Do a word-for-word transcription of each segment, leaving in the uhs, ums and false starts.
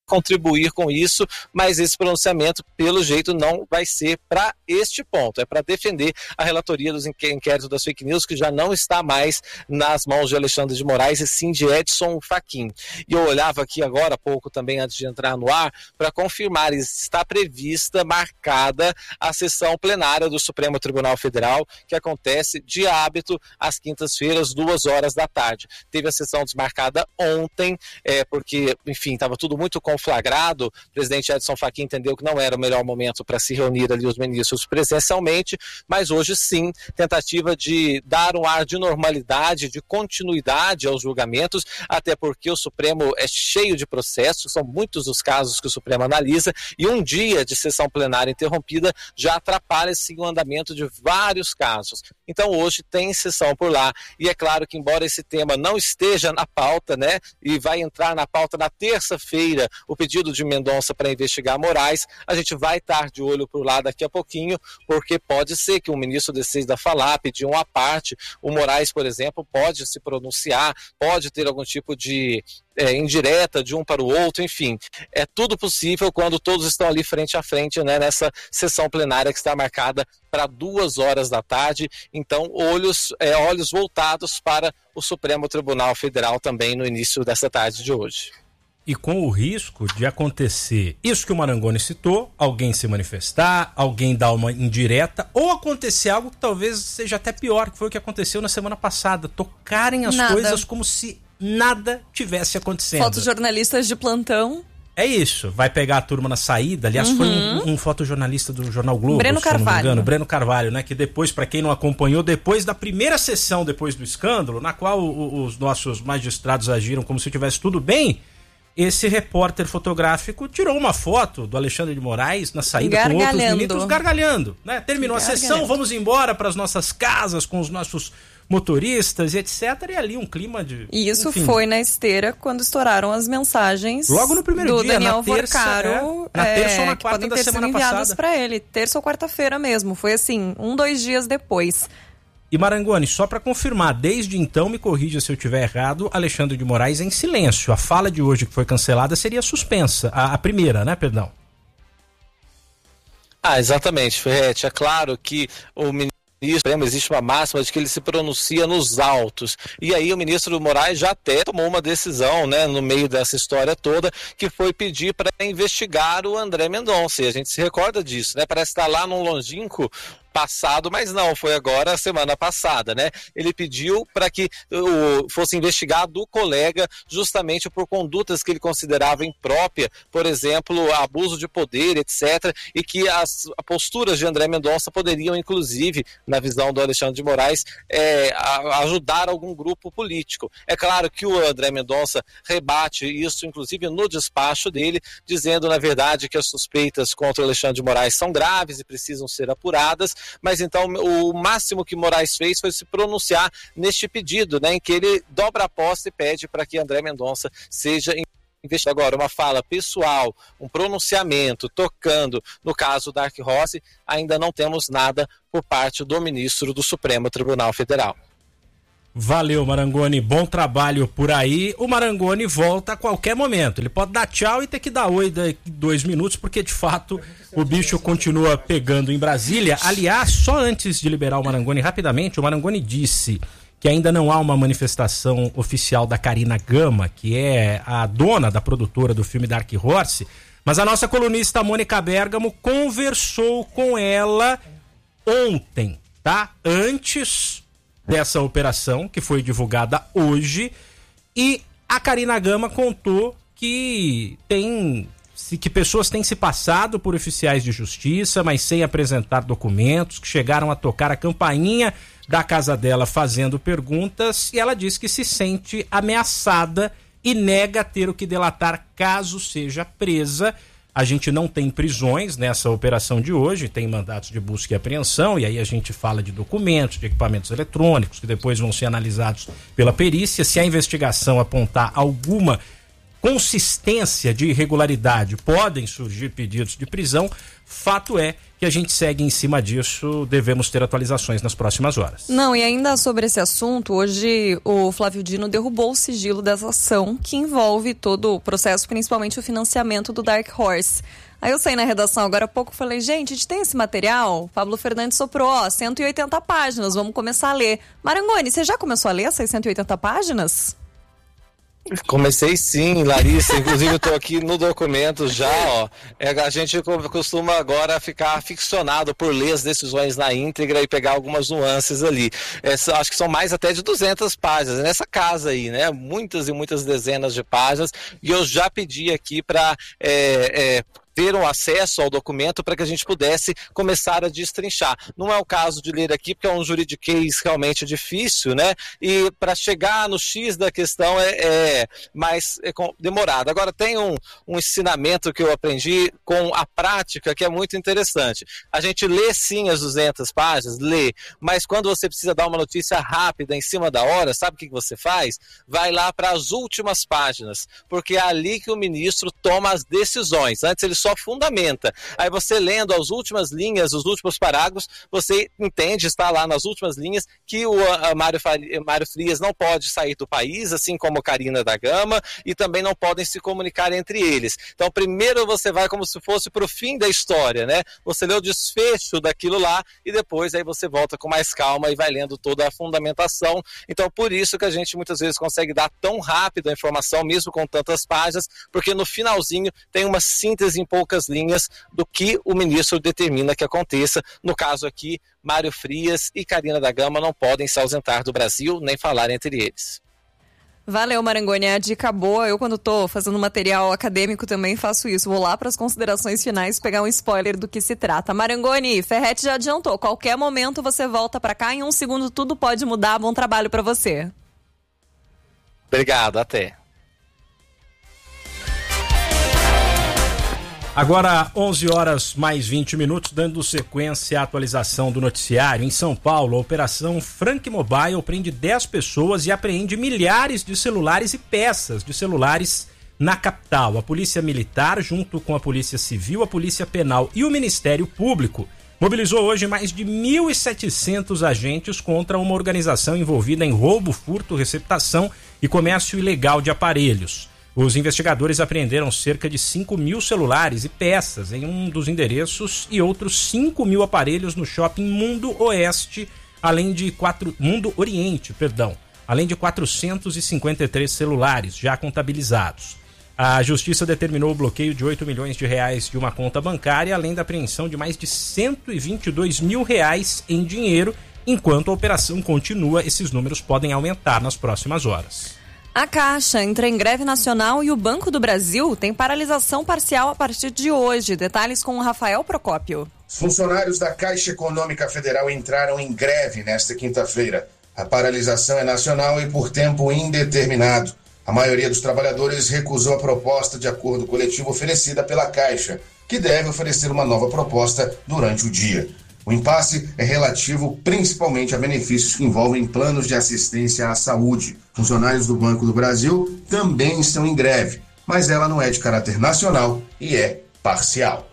contribuir com isso, mas esse pronunciamento, pelo jeito, não vai ser para este ponto, é para defender a relatoria dos inquéritos das fake news, que já não está mais nas mãos de Alexandre de Moraes, e sim de Edson Fachin. E eu olhava aqui agora há pouco também, antes de entrar no ar, para confirmar, está prevista, marcada, a sessão plenária do Supremo Tribunal Federal, que acontece de hábito às quintas-feiras, duas horas da tarde. Teve a sessão desmarcada ontem, é, porque, enfim, estava tudo muito conflagrado. O presidente Edson Fachin entendeu que não era o melhor momento para se reunir ali os ministros presencialmente, mas hoje sim, tentativa de dar um ar de normalidade, de continuidade aos julgamentos, até porque o Supremo é cheio de processos, são muitos os casos que o Supremo analisa, e um dia de sessão plenária interrompida já atrapalha sim o andamento de vários casos. Então hoje tem sessão por lá, e é claro que embora esse tema não esteja na pauta, né, e vai entrar na pauta na terça-feira, o pedido de Mendonça para investigar Moraes, a gente vai estar de olho por lá daqui a pouquinho, porque pode ser que o ministro decida falar, pedir uma parte, o Moraes, por exemplo, pode se pronunciar, pode ter algum tipo de é, indireta de um para o outro, enfim, é tudo possível quando todos estão ali frente a frente, né, nessa sessão plenária que está marcada para duas horas da tarde, então olhos, é, olhos voltados para o Supremo Tribunal Federal também no início dessa tarde de hoje. E com o risco de acontecer isso que o Marangoni citou, alguém se manifestar, alguém dar uma indireta, ou acontecer algo que talvez seja até pior, que foi o que aconteceu na semana passada, tocarem as nada. coisas como se nada tivesse acontecendo. Fotojornalistas de plantão. É isso, vai pegar a turma na saída, aliás uhum. foi um, um fotojornalista do Jornal Globo, Breno Carvalho. Se não me engano, Breno Carvalho, né, que depois, para quem não acompanhou, depois da primeira sessão, depois do escândalo, na qual o, os nossos magistrados agiram como se tivesse tudo bem, esse repórter fotográfico tirou uma foto do Alexandre de Moraes na saída com outros ministros gargalhando, né? Terminou a sessão, vamos embora para as nossas casas com os nossos motoristas e etcétera. E ali um clima de... E isso enfim. Foi na esteira quando estouraram as mensagens logo no primeiro do dia, Daniel na terça, Vorcaro, é, na terça é, ou na quarta da semana passada. Para ele, terça ou quarta-feira mesmo. Foi assim, um, dois dias depois. E Marangoni, só para confirmar, desde então, me corrija se eu estiver errado, Alexandre de Moraes em silêncio. A fala de hoje que foi cancelada seria suspensa, a, a primeira, né, perdão? Ah, exatamente, Ferretti. É claro que o ministro existe uma máxima de que ele se pronuncia nos autos, e aí o ministro Moraes já até tomou uma decisão, né, no meio dessa história toda, que foi pedir para investigar o André Mendonça, e a gente se recorda disso, né, parece estar lá num longínquo passado, mas não, foi agora a semana passada, né? Ele pediu para que o, fosse investigado o colega justamente por condutas que ele considerava imprópria, por exemplo, abuso de poder, etcétera, e que as posturas de André Mendonça poderiam, inclusive, na visão do Alexandre de Moraes, é, a, ajudar algum grupo político. É claro que o André Mendonça rebate isso, inclusive, no despacho dele, dizendo, na verdade, que as suspeitas contra o Alexandre de Moraes são graves e precisam ser apuradas, mas então o máximo que Moraes fez foi se pronunciar neste pedido, né, em que ele dobra a aposta e pede para que André Mendonça seja investigado. Agora, uma fala pessoal, um pronunciamento tocando no caso Dark Horse, ainda não temos nada por parte do ministro do Supremo Tribunal Federal. Valeu, Marangoni, bom trabalho por aí. O Marangoni volta a qualquer momento. Ele pode dar tchau e ter que dar oi daqui dois minutos, porque de fato o bicho continua pegando em Brasília. Aliás, só antes de liberar o Marangoni rapidamente, o Marangoni disse que ainda não há uma manifestação oficial da Karina Gama, que é a dona da produtora do filme Dark Horse, mas a nossa colunista Mônica Bergamo conversou com ela ontem, tá? Antes dessa operação, que foi divulgada hoje, e a Karina Gama contou que tem que pessoas têm se passado por oficiais de justiça, mas sem apresentar documentos, que chegaram a tocar a campainha da casa dela fazendo perguntas, e ela diz que se sente ameaçada e nega ter o que delatar caso seja presa. A gente não tem prisões nessa operação de hoje, tem mandatos de busca e apreensão, e aí a gente fala de documentos, de equipamentos eletrônicos, que depois vão ser analisados pela perícia. Se a investigação apontar alguma consistência de irregularidade, podem surgir pedidos de prisão. Fato é que a gente segue em cima disso, devemos ter atualizações nas próximas horas. Não, e ainda sobre esse assunto, hoje o Flávio Dino derrubou o sigilo dessa ação que envolve todo o processo, principalmente o financiamento do Dark Horse. Aí eu saí na redação agora há pouco e falei, gente, a gente tem esse material? Pablo Fernandes soprou, ó, cento e oitenta páginas, vamos começar a ler. Marangoni, você já começou a ler essas cento e oitenta páginas? Comecei sim, Larissa, inclusive eu tô aqui no documento já, ó, é, a gente costuma agora ficar ficcionado por ler as decisões na íntegra e pegar algumas nuances ali, é, acho que são mais até de duzentas páginas, nessa casa aí, né, muitas e muitas dezenas de páginas, e eu já pedi aqui para é, é, ter um acesso ao documento para que a gente pudesse começar a destrinchar. Não é o caso de ler aqui, porque é um juridiquês realmente difícil, né? E para chegar no X da questão é, é mais é demorado. Agora, tem um, um ensinamento que eu aprendi com a prática que é muito interessante. A gente lê sim as duzentas páginas, lê, mas quando você precisa dar uma notícia rápida em cima da hora, sabe o que você faz? Vai lá para as últimas páginas, porque é ali que o ministro toma as decisões. Antes ele só fundamenta. Aí você lendo as últimas linhas, os últimos parágrafos, você entende, está lá nas últimas linhas, que o a Mário, Mário Frias não pode sair do país, assim como Karina da Gama, e também não podem se comunicar entre eles. Então, primeiro você vai como se fosse para o fim da história, né? Você lê o desfecho daquilo lá e depois aí você volta com mais calma e vai lendo toda a fundamentação. Então, por isso que a gente muitas vezes consegue dar tão rápido a informação, mesmo com tantas páginas, porque no finalzinho tem uma síntese em poucas linhas do que o ministro determina que aconteça. No caso aqui, Mário Frias e Karina da Gama não podem se ausentar do Brasil, nem falar entre eles. Valeu, Marangoni, a dica boa. Eu, quando tô fazendo material acadêmico, também faço isso. Vou lá para as considerações finais pegar um spoiler do que se trata. Marangoni, Ferretti já adiantou. Qualquer momento você volta para cá, em um segundo tudo pode mudar. Bom trabalho para você. Obrigado, até. Agora, onze horas mais vinte minutos, dando sequência à atualização do noticiário. Em São Paulo, a Operação Frank Mobile prende dez pessoas e apreende milhares de celulares e peças de celulares na capital. A Polícia Militar, junto com a Polícia Civil, a Polícia Penal e o Ministério Público, mobilizou hoje mais de mil e setecentos agentes contra uma organização envolvida em roubo, furto, receptação e comércio ilegal de aparelhos. Os investigadores apreenderam cerca de cinco mil celulares e peças em um dos endereços e outros cinco mil aparelhos no shopping Mundo Oeste, além de quatro, Mundo Oriente, perdão, além de quatrocentos e cinquenta e três celulares já contabilizados. A Justiça determinou o bloqueio de oito milhões de reais de uma conta bancária, além da apreensão de mais de cento e vinte e dois mil reais em dinheiro. Enquanto a operação continua, esses números podem aumentar nas próximas horas. A Caixa entra em greve nacional e o Banco do Brasil tem paralisação parcial a partir de hoje. Detalhes com o Rafael Procópio. Funcionários da Caixa Econômica Federal entraram em greve nesta quinta-feira. A paralisação é nacional e por tempo indeterminado. A maioria dos trabalhadores recusou a proposta de acordo coletivo oferecida pela Caixa, que deve oferecer uma nova proposta durante o dia. O impasse é relativo principalmente a benefícios que envolvem planos de assistência à saúde. Funcionários do Banco do Brasil também estão em greve, mas ela não é de caráter nacional e é parcial.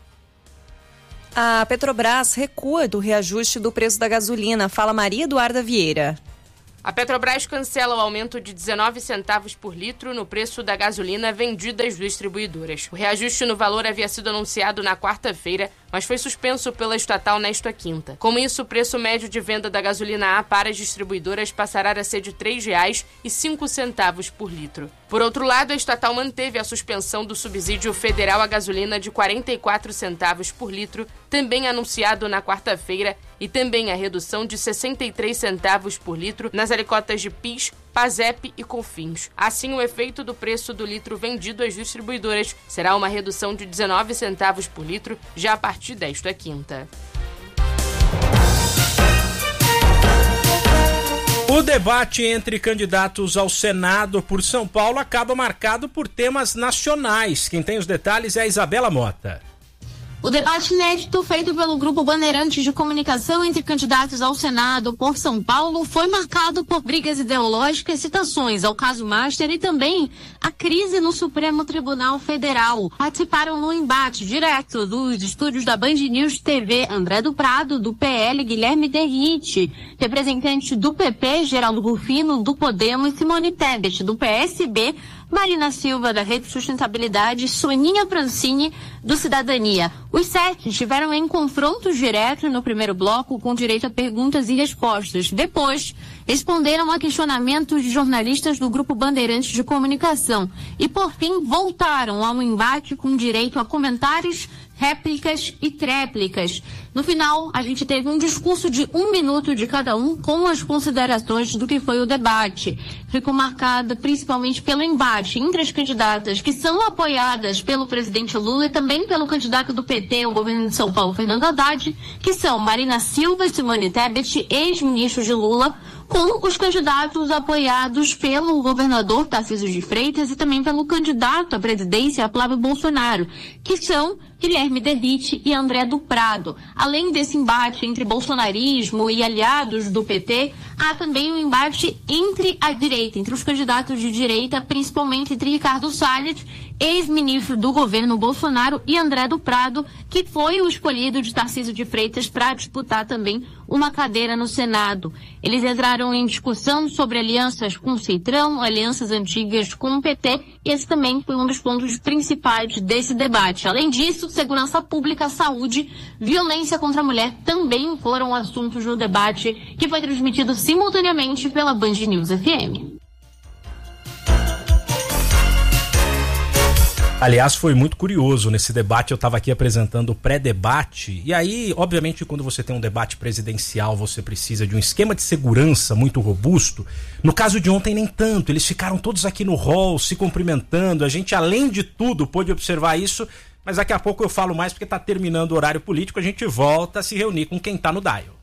A Petrobras recua do reajuste do preço da gasolina. Fala Maria Eduarda Vieira. A Petrobras cancela o aumento de dezenove centavos por litro no preço da gasolina vendida às distribuidoras. O reajuste no valor havia sido anunciado na quarta-feira, mas foi suspenso pela estatal nesta quinta. Com isso, o preço médio de venda da gasolina A para as distribuidoras passará a ser de três reais e cinco centavos por litro. Por outro lado, a estatal manteve a suspensão do subsídio federal à gasolina de quarenta e quatro centavos por litro, também anunciado na quarta-feira, e também a redução de sessenta e três centavos por litro nas alíquotas de PIS, PASEP e COFINS. Assim, o efeito do preço do litro vendido às distribuidoras será uma redução de dezenove centavos por litro já a partir desta quinta. O debate entre candidatos ao Senado por São Paulo acaba marcado por temas nacionais. Quem tem os detalhes é a Isabela Mota. O debate inédito feito pelo Grupo Bandeirantes de Comunicação entre candidatos ao Senado por São Paulo foi marcado por brigas ideológicas, citações ao caso Master e também a crise no Supremo Tribunal Federal. Participaram no embate direto dos estúdios da Band News T V André do Prado, do P L, Guilherme Derrite, representante do P P, Geraldo Rufino, do Podemos, Simone Tebet, do P S B, Marina Silva, da Rede Sustentabilidade, Soninha Francini, do Cidadania. Os sete estiveram em confrontos diretos no primeiro bloco, com direito a perguntas e respostas. Depois, responderam a questionamentos de jornalistas do Grupo Bandeirantes de Comunicação. E, por fim, voltaram ao embate com direito a comentários, réplicas e tréplicas. No final, a gente teve um discurso de um minuto de cada um com as considerações do que foi o debate. Ficou marcada principalmente pelo embate entre as candidatas que são apoiadas pelo presidente Lula e também pelo candidato do P T, o governo de São Paulo, Fernando Haddad, que são Marina Silva e Simone Tebet, ex-ministros de Lula, com os candidatos apoiados pelo governador Tarcísio de Freitas e também pelo candidato à presidência, Flávio Bolsonaro, que são Guilherme Derrite e André do Prado. Além desse embate entre bolsonarismo e aliados do P T, há também um embate entre a direita, entre os candidatos de direita, principalmente entre Ricardo Salles, ex-ministro do governo Bolsonaro, e André do Prado, que foi o escolhido de Tarcísio de Freitas para disputar também uma cadeira no Senado. Eles entraram em discussão sobre alianças com o Centrão, alianças antigas com o P T, e esse também foi um dos pontos principais desse debate. Além disso, segurança pública, saúde, violência contra a mulher também foram assuntos no debate, que foi transmitido simultaneamente pela Band News F M. Aliás, foi muito curioso nesse debate. Eu estava aqui apresentando o pré-debate. E aí, obviamente, quando você tem um debate presidencial, você precisa de um esquema de segurança muito robusto. No caso de ontem, nem tanto. Eles ficaram todos aqui no hall, se cumprimentando. A gente, além de tudo, pôde observar isso. Mas daqui a pouco eu falo mais, porque está terminando o horário político. A gente volta a se reunir com quem está no dial.